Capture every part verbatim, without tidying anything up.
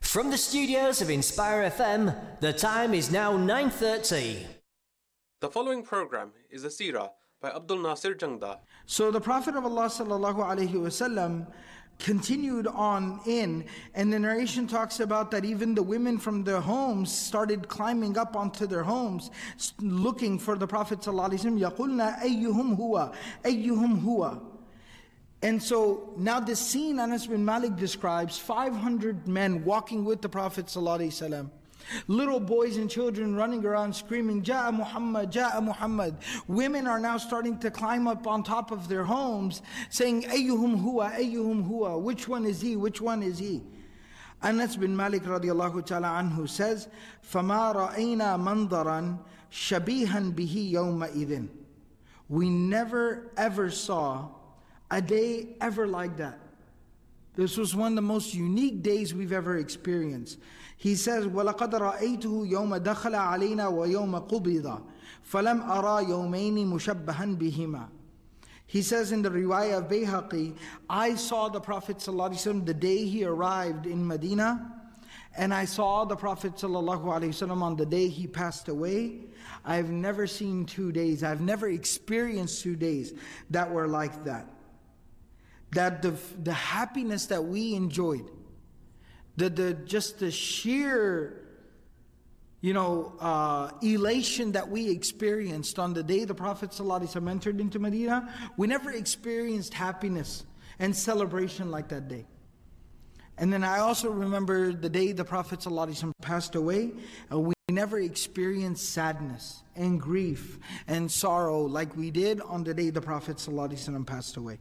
From the studios of Inspire F M, the time is now nine thirty. The following program is a seerah by Abdul Nasir Jangda. So the Prophet of Allah sallallahu alaihi wasallam continued on in, and the narration talks about that even the women from their homes started climbing up onto their homes, looking for the Prophet sallallahu alaihi wasallam. يَقُلْنَا أَيُّهُمْ هُوَ أَيُّهُمْ هُوَ. And so now this scene Anas bin Malik describes, five hundred men walking with the Prophet ﷺ. Little boys and children running around screaming, Ja'a Muhammad, Ja'a Muhammad. Women are now starting to climb up on top of their homes, saying, Ayyuhum huwa, Ayyuhum huwa. Which one is he, which one is he? Anas bin Malik radiallahu ta'ala anhu says, فَمَا رَأَيْنَا مَنْظَرًا شَبِيهًا بِهِ يَوْمَ إِذٍ. We never ever saw a day ever like that. This was one of the most unique days we've ever experienced. He says, وَلَقَدْ رَأَيْتُهُ يَوْمَ دَخَلَ عَلَيْنَا وَيَوْمَ قُبِضَ فَلَمْ أَرَى يَوْمَيْنِ مُشَبَّهًا بِهِمَا. He says in the riwayah of Bayhaqi, I saw the Prophet ﷺ the day he arrived in Medina, and I saw the Prophet ﷺ on the day he passed away. I've never seen two days, I've never experienced two days that were like that. That the the happiness that we enjoyed, the the just the sheer, you know, uh, elation that we experienced on the day the Prophet ﷺ entered into Medina, we never experienced happiness and celebration like that day. And then I also remember the day the Prophet ﷺ passed away, and we never experienced sadness and grief and sorrow like we did on the day the Prophet ﷺ passed away.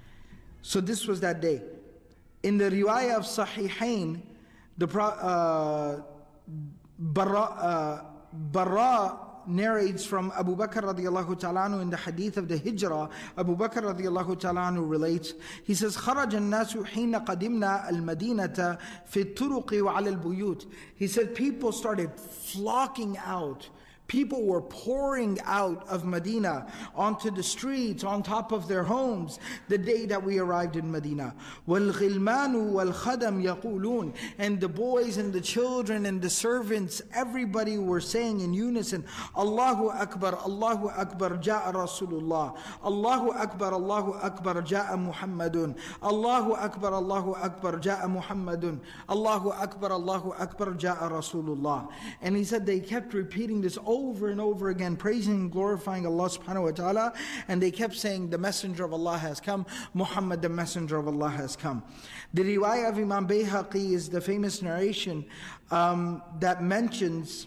So this was that day. In the riwayah of Sahihain, the uh, Bara, uh, Bara narrates from Abu Bakr radiallahu ta'ala anhu in the hadith of the Hijrah. Abu Bakr radiallahu ta'ala anhu relates, he says, خَرَجَ النَّاسُ حِينَ قَدِمْنَا الْمَدِينَةَ فِي الطُّرُقِ وَعَلَى الْبُيُوتِ. He said people started flocking out. People were pouring out of Medina onto the streets, on top of their homes, the day that we arrived in Medina. وَالْغِلْمَانُ وَالْخَدَمْ يَقُولُونَ. And the boys and the children and the servants, everybody were saying in unison, Allahu Akbar, Allahu Akbar, Ja'a Rasulullah. Allahu Akbar, Allahu Akbar, Ja'a Muhammadun. Allahu Akbar, Allahu Akbar, Ja'a Muhammadun. Allahu Akbar, Allahu Akbar, Ja'a Rasulullah. And he said they kept repeating this over and over again, praising and glorifying Allah subhanahu wa ta'ala, and they kept saying, the messenger of Allah has come, Muhammad the messenger of Allah has come. The riwayah of Imam Bayhaqi is the famous narration um, that mentions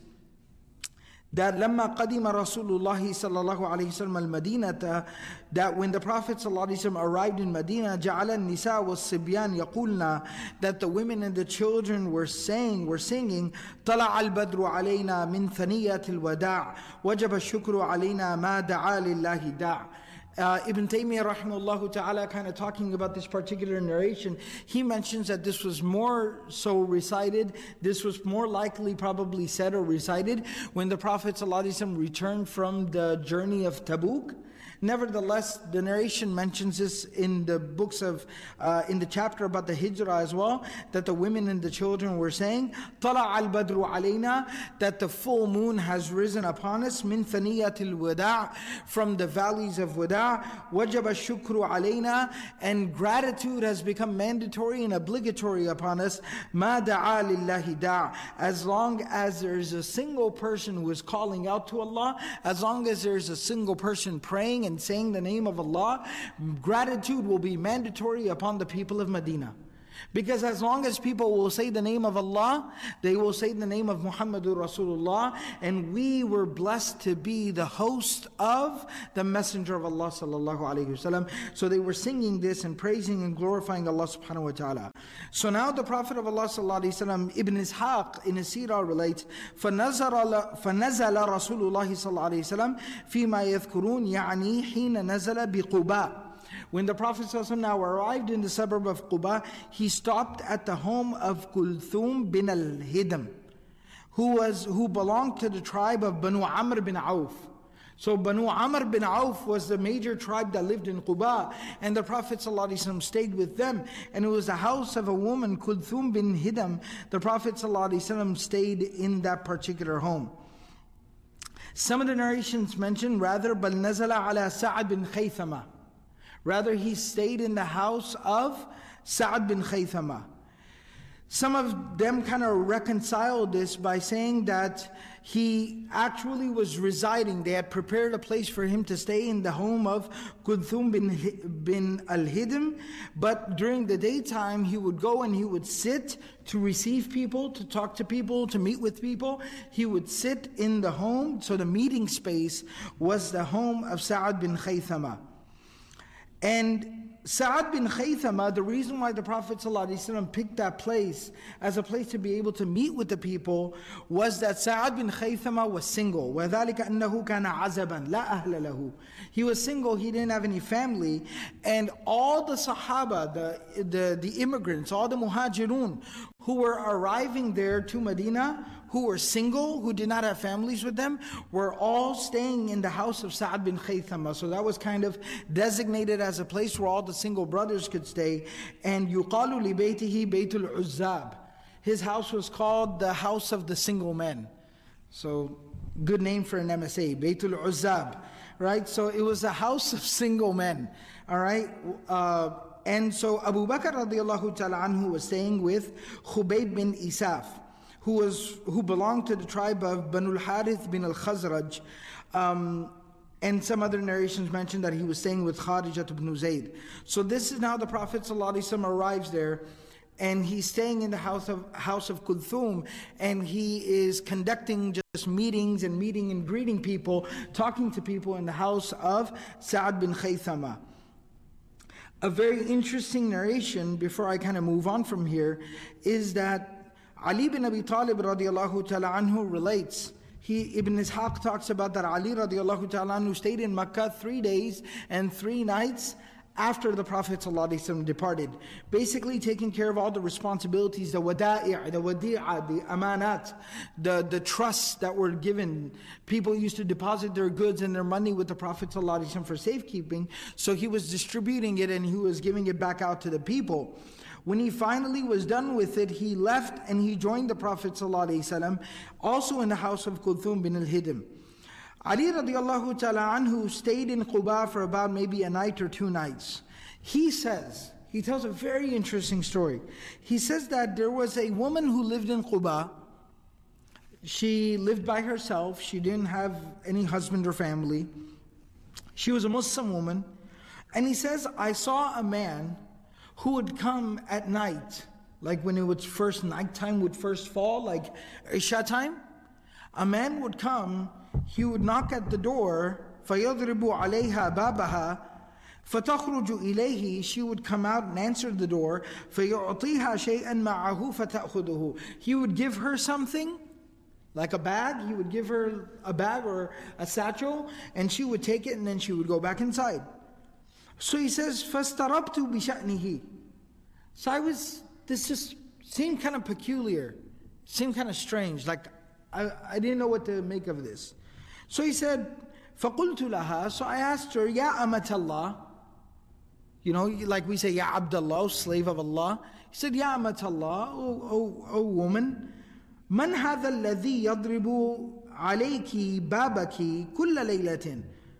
that لما قدم رسول الله صلى الله عليه وسلم المدينة, that when the Prophet صلى الله عليه وسلم arrived in Medina, جعل النساء والصبيان يقولنا, that the women and the children were saying, were singing, طلع البدر علينا من ثنية الوداع وجب الشكر علينا ما دعا لله داع. Uh, Ibn Taymiyyah rahimahullah ta'ala kind of talking about this particular narration, he mentions that this was more so recited, this was more likely probably said or recited when the Prophet ﷺ returned from the journey of Tabuk. Nevertheless, the narration mentions this in the books of, uh, in the chapter about the Hijrah as well, that the women and the children were saying, طَلَعَ الْبَدْرُ عَلَيْنَا, that the full moon has risen upon us, مِنْ ثَنِيَّةِ الْوَدَاعِ, from the valleys of Wada', وَجَبَ الشُّكْرُ عَلَيْنَا, and gratitude has become mandatory and obligatory upon us, مَا دَعَا لِلَّهِ دَعَ, as long as there is a single person who is calling out to Allah, as long as there is a single person praying and saying the name of Allah, gratitude will be mandatory upon the people of Medina. Because as long as people will say the name of Allah, they will say the name of Muhammadur Rasulullah, and we were blessed to be the host of the Messenger of Allah sallallahu alaihi wasallam. So they were singing this and praising and glorifying Allah subhanahu wa ta'ala. So now the Prophet of Allah sallallahu alaihi wasallam, Ibn Ishaq in his Sirah relates, فَنَزَلَ رَسُولُ اللَّهِ صلى الله عليه وسلم فِيمَا يَذْكُرُونَ يَعْنِي حِينَ نَزَلَ بِقُبَاء. When the Prophet ﷺ now arrived in the suburb of Quba, he stopped at the home of Kulthum bin al-Hidam, who was who belonged to the tribe of Banu Amr bin Auf. So Banu Amr bin Auf was the major tribe that lived in Quba, and the Prophet ﷺ stayed with them. And it was the house of a woman, Kulthum bin Hidam. The Prophet ﷺ stayed in that particular home. Some of the narrations mention, rather, بَلْ نَزَلَ عَلَى سَعَدْ bin Khaythama. Rather, he stayed in the house of Sa'ad bin Khaythama. Some of them kind of reconciled this by saying that he actually was residing. They had prepared a place for him to stay in the home of Kulthum bin, bin al-Hidm. But during the daytime, he would go and he would sit to receive people, to talk to people, to meet with people. He would sit in the home. So the meeting space was the home of Sa'ad bin Khaythama. And Sa'ad bin Khaythama, the reason why the Prophet ﷺ picked that place as a place to be able to meet with the people was that Sa'ad bin Khaythama was single. وَذَلِكَ أَنَّهُ كَانَ عَزَبًا لَا أَهْلَ لَهُ. He was single, he didn't have any family. And all the Sahaba, the, the, the immigrants, all the Muhajirun who were arriving there to Medina, who were single, who did not have families with them, were all staying in the house of Sa'ad bin Khaythama. So that was kind of designated as a place where all the single brothers could stay. And يُقَالُ لِبَيْتِهِ بَيْتُ الْعُزَّابِ. His house was called the house of the single men. So good name for an M S A, Baytul Uzzab, right? So it was a house of single men, all right? Uh, and so Abu Bakr radiallahu ta'ala anhu was staying with Khubayb bin Isaf, who was who belonged to the tribe of Banu al-Harith bin al-Khazraj. Um, and some other narrations mention that he was staying with Kharijat ibn Zayd. So this is now the Prophet ﷺ arrives there, and he's staying in the house of house of Kulthum, and he is conducting just meetings and meeting and greeting people, talking to people in the house of Sa'ad bin Khaythama. A very interesting narration, before I kind of move on from here, is that Ali bin Abi Talib radiallahu ta'ala anhu relates. He, Ibn Ishaq talks about that Ali radiallahu ta'ala anhu stayed in Makkah three days and three nights after the Prophet ﷺ departed, basically taking care of all the responsibilities, the wada'i', the wadi'a, the amanat, the, the trusts that were given. People used to deposit their goods and their money with the Prophet ﷺ for safekeeping, so he was distributing it and he was giving it back out to the people. When he finally was done with it, he left and he joined the Prophet ﷺ, also in the house of Kulthum bin al-Hidm. Ali radiallahu ta'ala anhu stayed in Quba for about maybe a night or two nights. He says, he tells a very interesting story. He says that there was a woman who lived in Quba. She lived by herself. She didn't have any husband or family. She was a Muslim woman. And he says, I saw a man who would come at night, like when it would first, nighttime would first fall, like Isha time. A man would come, he would knock at the door, فَيَضْرِبُ عَلَيْهَا بَابَهَا فَتَخْرُجُ إِلَيْهِ. She would come out and answer the door, فَيُعْطِيهَا شَيْئًا مَعَهُ فَتَأْخُذُهُ. He would give her something, like a bag. He would give her a bag or a satchel, and she would take it and then she would go back inside. So he says, فَاسْتَرَبْتُ بِشَأْنِهِ. So I was, this just seemed kind of peculiar, seemed kind of strange, like I, I didn't know what to make of this. So he said, فَقُلْتُ لَهَا. So I asked her, Ya Amat Allah. You know, like we say, Ya Abdullah, slave of Allah. He said, Ya Amat Allah, O, o, o woman, مَنْ هَذَا الَّذِي يَضْرِبُ عَلَيْكِ بَابَكِ كُلَّ لَيْلَةٍ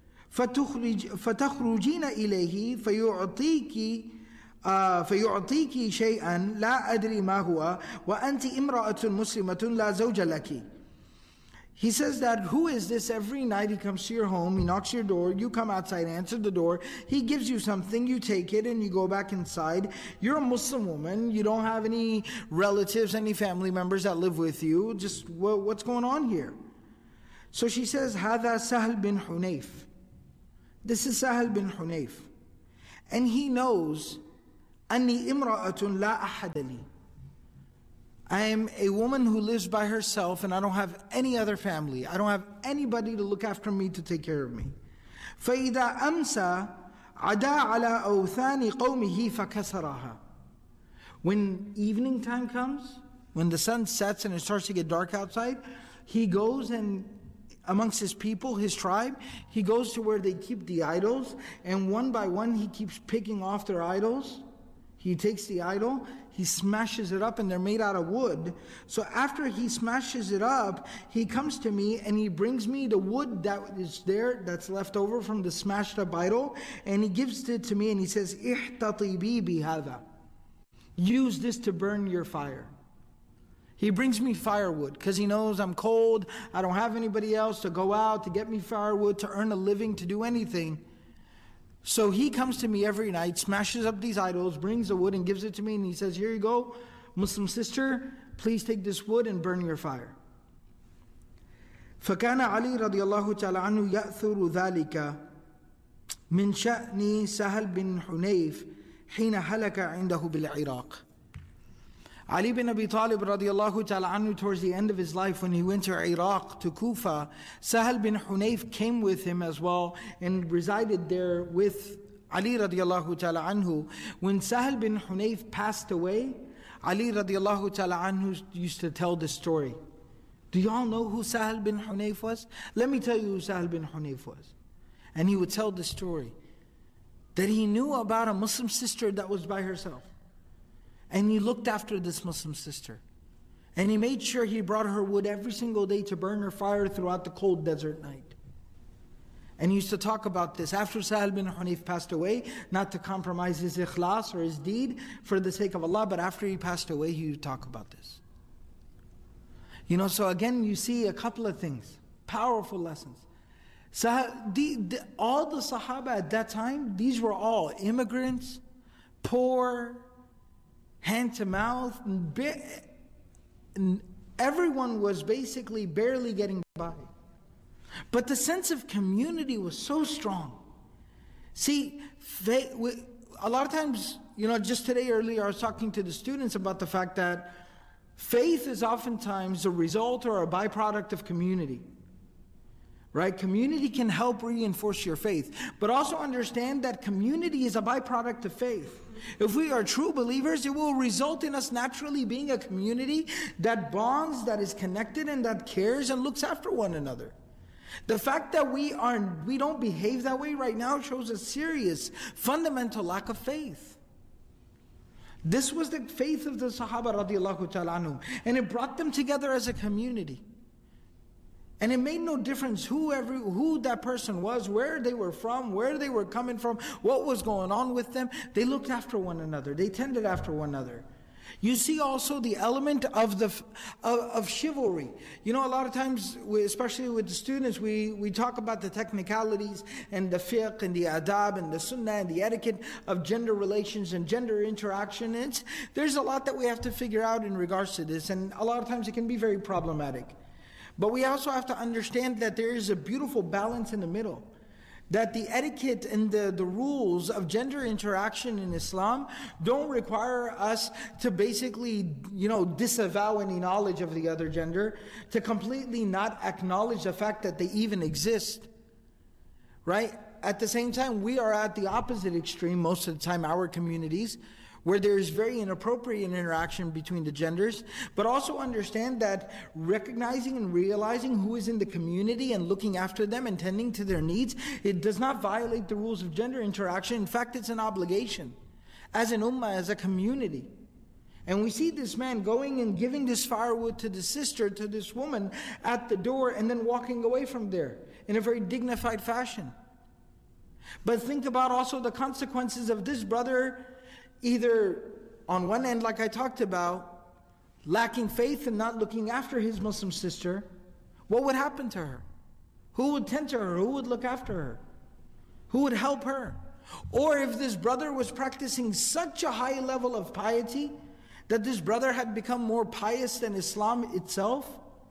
فَتَخْرُجِينَ إِلَيْهِ فَيُعْطِيكِ Uh, فَيُعْطِيكِ شَيْئًا لَا أَدْرِي مَا هُوَ وَأَنْتِ إِمْرَأَةٌ مُسْلِمَةٌ لَا زَوْجَ لَكِ. He says that, who is this? Every night he comes to your home, he knocks your door, you come outside, answer the door, he gives you something, you take it and you go back inside. You're a Muslim woman, you don't have any relatives, any family members that live with you, just what, what's going on here? So she says, هَذَا سَهْل bin Hunayf. This is Sahal bin Hunayf. And he knows أني امرأة لا أحد لي. I am a woman who lives by herself and I don't have any other family. I don't have anybody to look after me, to take care of me. فإذا أمسى عدا على أوثان قومه فكسرها. When evening time comes, when the sun sets and it starts to get dark outside, he goes and amongst his people, his tribe. He goes to where they keep the idols, and one by one he keeps picking off their idols. He takes the idol, he smashes it up, and they're made out of wood. So after he smashes it up, he comes to me and he brings me the wood that is there, that's left over from the smashed up idol, and he gives it to me and he says, "Ihtatibi bihadha." Use this to burn your fire. He brings me firewood because he knows I'm cold, I don't have anybody else to go out to get me firewood, to earn a living, to do anything. So he comes to me every night, smashes up these idols, brings the wood and gives it to me, and he says, "Here you go, Muslim sister, please take this wood and burn your fire." فَكَانَ عَلِي رَضِيَ اللَّهُ تَعَالَى عَنْهُ يَأْثُرُ ذَلِكَ مِنْ شَأْنِ سَهَلْ بِنْ حُنَيْفٍ حِينَ هَلَكَ عِنْدَهُ بِالْعِرَاقِ. Ali bin Abi Talib radiallahu ta'ala anhu, towards the end of his life, when he went to Iraq, to Kufa, Sahal bin Hunayf came with him as well and resided there with Ali radiallahu ta'ala anhu. When Sahal bin Hunayf passed away, Ali radiallahu ta'ala anhu used to tell this story. Do y'all know who Sahal bin Hunayf was? Let me tell you who Sahal bin Hunayf was. And he would tell the story that he knew about a Muslim sister that was by herself. And he looked after this Muslim sister. And he made sure he brought her wood every single day to burn her fire throughout the cold desert night. And he used to talk about this. After Sahal bin Hunayf passed away, not to compromise his ikhlas or his deed for the sake of Allah, but after he passed away, he would talk about this. You know, so again, you see a couple of things, powerful lessons. So the, the, all the Sahaba at that time, these were all immigrants, poor, hand to mouth, and, be, and everyone was basically barely getting by. But the sense of community was so strong. See, they, we, a lot of times, you know, just today earlier I was talking to the students about the fact that faith is oftentimes a result or a byproduct of community. Right? Community can help reinforce your faith. But also understand that community is a byproduct of faith. If we are true believers, it will result in us naturally being a community that bonds, that is connected, and that cares and looks after one another. The fact that we are we don't behave that way right now shows a serious, fundamental lack of faith. This was the faith of the Sahaba radiallahu ta'ala anhum, and it brought them together as a community. And it made no difference who, every, who that person was, where they were from, where they were coming from, what was going on with them. They looked after one another. They tended after one another. You see also the element of the of, of chivalry. You know, a lot of times, we, especially with the students, we, we talk about the technicalities and the fiqh and the adab and the sunnah and the etiquette of gender relations and gender interaction. It's, there's a lot that we have to figure out in regards to this, and a lot of times it can be very problematic. But we also have to understand that there is a beautiful balance in the middle. That the etiquette and the, the rules of gender interaction in Islam don't require us to basically, you know, disavow any knowledge of the other gender, to completely not acknowledge the fact that they even exist. Right? At the same time, we are at the opposite extreme most of the time, our communities, where there is very inappropriate interaction between the genders, but also understand that recognizing and realizing who is in the community and looking after them and tending to their needs, it does not violate the rules of gender interaction. In fact, it's an obligation as an ummah, as a community. And we see this man going and giving this firewood to the sister, to this woman at the door, and then walking away from there in a very dignified fashion. But think about also the consequences of this brother, either on one end, like I talked about, lacking faith and not looking after his Muslim sister. What would happen to her? Who would tend to her? Who would look after her? Who would help her? Or if this brother was practicing such a high level of piety, that this brother had become more pious than Islam itself,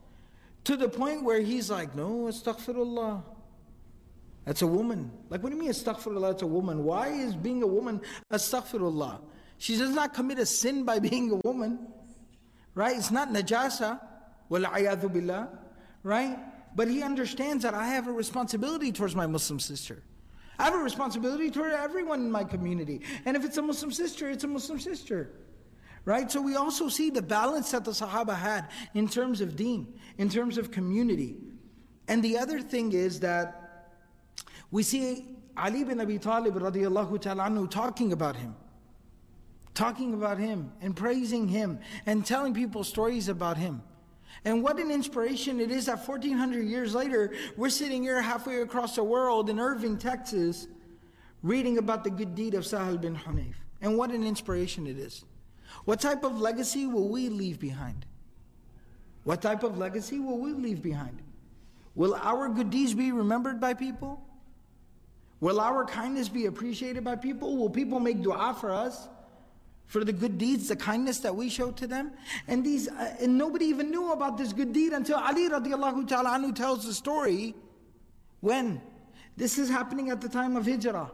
to the point where he's like, no, astaghfirullah, that's a woman. Like, what do you mean astaghfirullah, it's a woman? Why is being a woman astaghfirullah? She does not commit a sin by being a woman, right? It's not najasa, wal'ayadhu billah, right? But he understands that I have a responsibility towards my Muslim sister. I have a responsibility toward everyone in my community. And if it's a Muslim sister, it's a Muslim sister. Right? So we also see the balance that the Sahaba had in terms of deen, in terms of community. And the other thing is that we see Ali bin Abi Talib radiallahu ta'ala anhu talking about him. Talking about him and praising him and telling people stories about him. And what an inspiration it is that fourteen hundred years later, we're sitting here halfway across the world in Irving, Texas, reading about the good deed of Sahal bin Hunayf. And what an inspiration it is. What type of legacy will we leave behind? What type of legacy will we leave behind? Will our good deeds be remembered by people? Will our kindness be appreciated by people? Will people make dua for us? For the good deeds, the kindness that we show to them? And these, uh, and nobody even knew about this good deed until Ali radiallahu ta'ala anhu tells the story. When? This is happening at the time of Hijrah.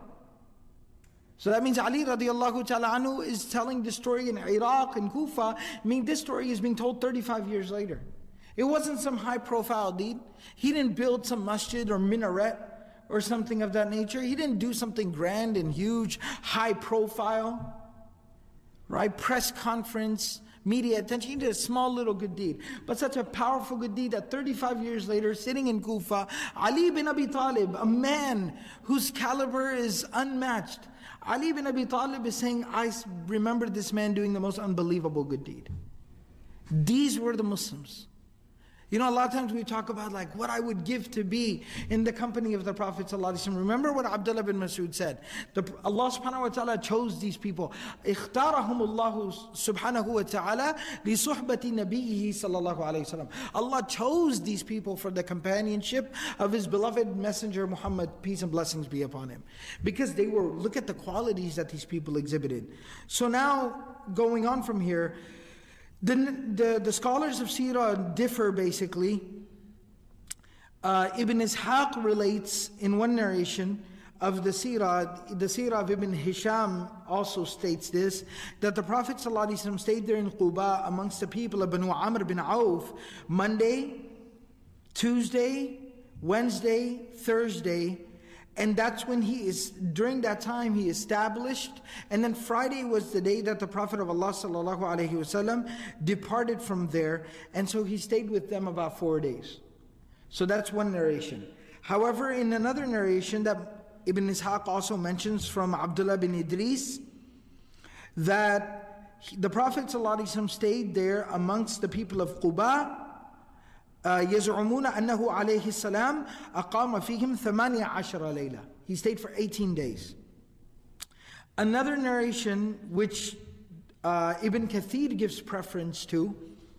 So that means Ali radiallahu ta'ala anhu is telling the story in Iraq and Kufa. I mean, this story is being told thirty-five years later. It wasn't some high profile deed. He didn't build some masjid or minaret or something of that nature. He didn't do something grand and huge, high profile, right? Press conference, media attention. He did a small little good deed. But such a powerful good deed that thirty-five years later, sitting in Kufa, Ali bin Abi Talib, a man whose caliber is unmatched, Ali bin Abi Talib is saying, I remember this man doing the most unbelievable good deed. These were the Muslims. You know, a lot of times we talk about like what I would give to be in the company of the Prophet ﷺ. Remember what Abdullah bin Mas'ud said. The, Allah subhanahu wa ta'ala chose these people. اختارهم الله سبحانه وتعالى لصحبة نبيه صلى الله عليه وسلم. Allah chose these people for the companionship of His beloved messenger Muhammad, peace and blessings be upon him. Because they were, look at the qualities that these people exhibited. So now, going on from here, The, the, the scholars of Sirah differ basically. Uh, Ibn Ishaq relates in one narration of the Sirah, the Sirah of Ibn Hisham also states this, that the Prophet ﷺ stayed there in Quba amongst the people of Banu Amr bin Auf, Monday, Tuesday, Wednesday, Thursday, and that's when he is, during that time he established, and then Friday was the day that the Prophet of Allah sallallahu alaihi wasallam departed from there, and so he stayed with them about four days. So that's one narration. However, in another narration that Ibn Ishaq also mentions from Abdullah bin Idris, that the Prophet sallallahu alaihi wasallam stayed there amongst the people of Quba. يزعمون أنه عليه السلام أقام فيهم ثمانية عشر ليلة. He stayed for eighteen days. Another narration which uh, Ibn Kathir gives preference to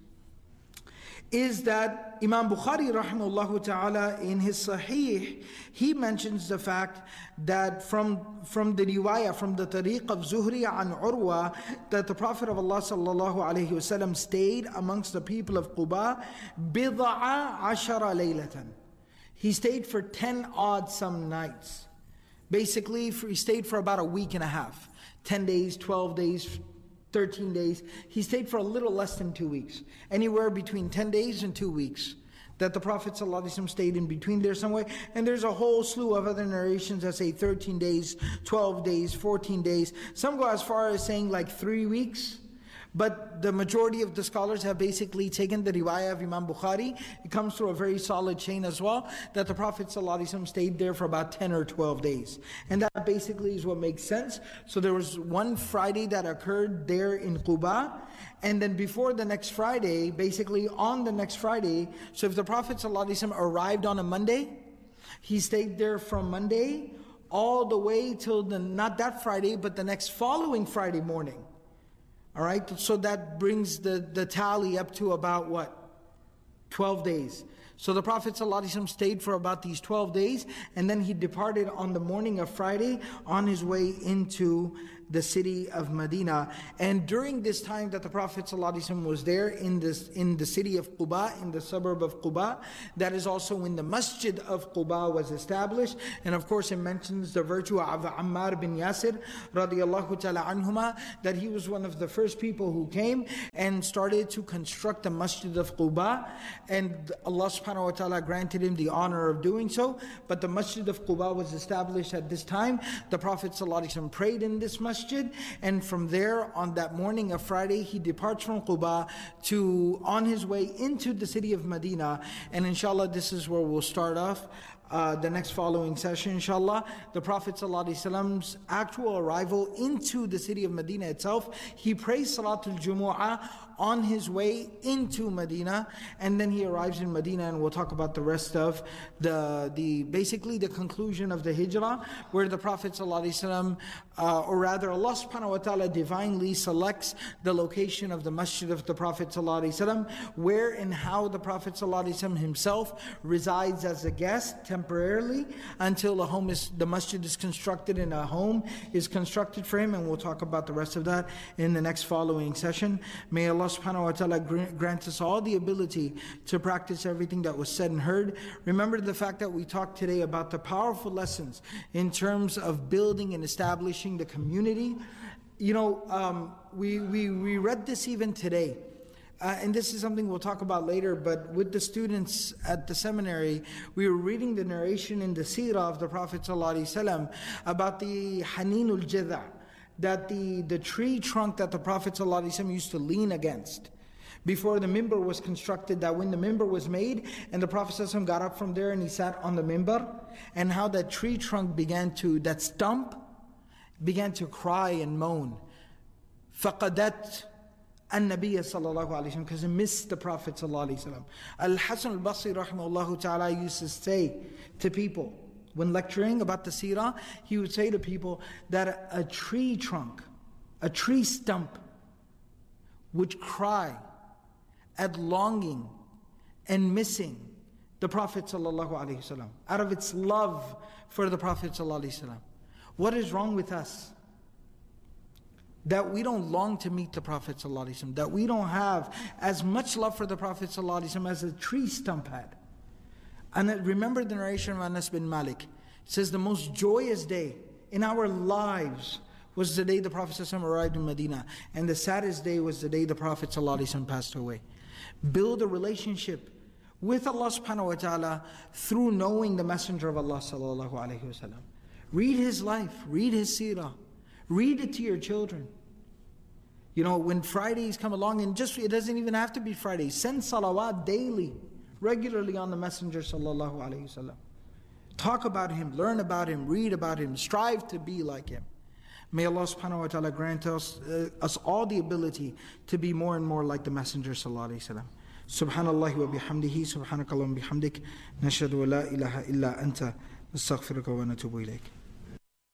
is that Imam Bukhari rahimahullah ta'ala in his Sahih, he mentions the fact that from, from the riwayah, from the tariq of Zuhri an Urwa, that the Prophet of Allah sallallahu alayhi wasallam stayed amongst the people of Quba bid'a ashara laylatan. He stayed for ten odd some nights. Basically, for, he stayed for about a week and a half. ten days, twelve days, thirteen days. He stayed for a little less than two weeks. Anywhere between ten days and two weeks. That the Prophet ﷺ stayed in between there somewhere. And there's a whole slew of other narrations that say thirteen days, twelve days, fourteen days. Some go as far as saying like three weeks. But the majority of the scholars have basically taken the riwayah of Imam Bukhari. It comes through a very solid chain as well, that the Prophet ﷺ stayed there for about ten or twelve days. And that basically is what makes sense. So there was one Friday that occurred there in Quba, and then before the next Friday, basically on the next Friday, so if the Prophet ﷺ arrived on a Monday, he stayed there from Monday all the way till the, not that Friday, but the next following Friday morning. All right, so that brings the, the tally up to about what? twelve days. So the Prophet ﷺ stayed for about these twelve days, and then he departed on the morning of Friday on his way into the city of Medina. And during this time that the Prophet ﷺ was there in this in the city of Quba, in the suburb of Quba, that is also when the masjid of Quba was established. And of course it mentions the virtue of Ammar bin Yasir radiallahu ta'ala anhuma, that he was one of the first people who came and started to construct the masjid of Quba, and Allah subhanahu wa ta'ala granted him the honor of doing so. But the masjid of Quba was established at this time. The Prophet ﷺ prayed in this masjid, masjid, and from there on that morning of Friday he departs from Quba to on his way into the city of Medina. And inshallah this is where we'll start off Uh, the next following session, inshallah. The Prophet ﷺ's actual arrival into the city of Medina itself. He prays Salatul Jumu'ah on his way into Medina, and then he arrives in Medina, and we'll talk about the rest of the, the basically the conclusion of the Hijrah, where the Prophet ﷺ, uh, or rather Allah subhanahu wa ta'ala divinely selects the location of the Masjid of the Prophet ﷺ, where and how the Prophet ﷺ himself resides as a guest, temporarily, until a home is, the masjid is constructed and a home is constructed for him, and we'll talk about the rest of that in the next following session. May Allah subhanahu wa ta'ala grant us all the ability to practice everything that was said and heard. Remember the fact that we talked today about the powerful lessons in terms of building and establishing the community. You know, um, we, we, we read this even today. Uh, and this is something we'll talk about later, but with the students at the seminary, we were reading the narration in the seerah of the Prophet ﷺ about the Haneenul Jidha, that the, the tree trunk that the Prophet ﷺ used to lean against before the mimbar was constructed, that when the mimbar was made and the Prophet ﷺ got up from there and he sat on the mimbar, and how that tree trunk began to, that stump began to cry and moan. فَقَدَتْ النبي صلى الله عليه وسلم, because he missed the Prophet صلى الله عليه وسلم. Al-Hasan al-Basri rahimahullah ta'ala used to say to people, when lecturing about the seerah, he would say to people that a, a tree trunk, a tree stump would cry at longing and missing the Prophet sallallahu alaihi wasallam, out of its love for the Prophet sallallahu alaihi wasallam. What is wrong with us? That we don't long to meet the Prophet ﷺ, that we don't have as much love for the Prophet ﷺ as a tree stump had. And remember the narration of Anas bin Malik. It says the most joyous day in our lives was the day the Prophet ﷺ arrived in Medina, and the saddest day was the day the Prophet ﷺ passed away. Build a relationship with Allah subhanahu wa ta'ala through knowing the Messenger of Allah sallallahu alayhi wa sallam. Read his life, read his seerah. Read it to your children. You know, when Fridays come along, and just, it doesn't even have to be Fridays. Send salawat daily, regularly on the Messenger sallallahu alaihi wasallam. Talk about him, learn about him, read about him, strive to be like him. May Allah subhanahu wa ta'ala grant us, uh, us all the ability to be more and more like the Messenger sallallahu alaihi wasallam. Subhanallah wa bihamdihi, subhanakallah wa bihamdik, nashhadu wa la ilaha illa anta, nastaghfiruka wa natubu ilayk.